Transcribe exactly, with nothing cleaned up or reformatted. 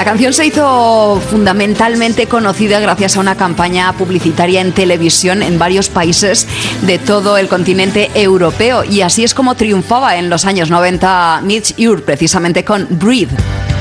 La canción se hizo fundamentalmente conocida gracias a una campaña publicitaria en televisión en varios países de todo el continente europeo, y así es como triunfaba en los años noventa Midge Ure, precisamente con Breathe.